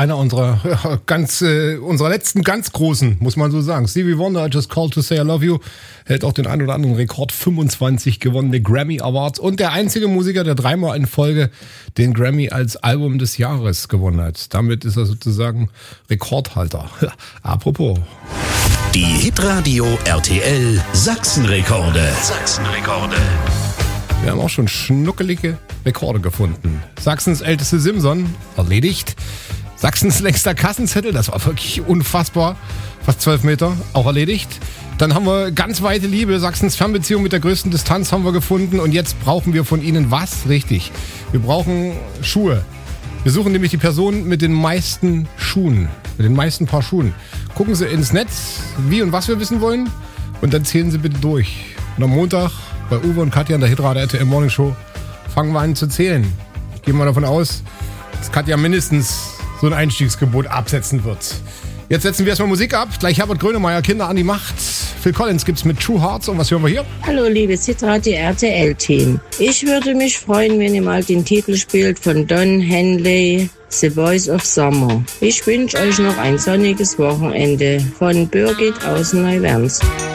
einer unserer letzten ganz großen, muss man so sagen. Stevie Wonder, I Just Called to Say I Love You, hält auch den einen oder anderen Rekord, 25 gewonnene Grammy Awards und der einzige Musiker, der 3-mal in Folge den Grammy als Album des Jahres gewonnen hat. Damit ist er sozusagen Rekordhalter. Apropos. Die Hitradio RTL Sachsenrekorde. Wir haben auch schon schnuckelige Rekorde gefunden. Sachsens älteste Simson, erledigt. Sachsens längster Kassenzettel, das war wirklich unfassbar. Fast 12 Meter, auch erledigt. Dann haben wir ganz weite Liebe, Sachsens Fernbeziehung mit der größten Distanz haben wir gefunden. Und jetzt brauchen wir von Ihnen was? Richtig, wir brauchen Schuhe. Wir suchen nämlich die Person mit den meisten Schuhen, mit den meisten Paar Schuhen. Gucken Sie ins Netz, wie und was wir wissen wollen. Und dann zählen Sie bitte durch. Und am Montag bei Uwe und Katja in der Hitradio RTL Morning Show fangen wir an zu zählen. Ich gehe mal davon aus, dass Katja mindestens so ein Einstiegsgebot absetzen wird. Jetzt setzen wir erstmal Musik ab. Gleich Herbert Grönemeyer, Kinder an die Macht. Phil Collins gibt's mit True Hearts. Und was hören wir hier? Hallo, liebes Hitradio RTL-Team. Ich würde mich freuen, wenn ihr mal den Titel spielt von Don Henley, The Voice of Summer. Ich wünsche euch noch ein sonniges Wochenende. Von Birgit aus Neuwerns.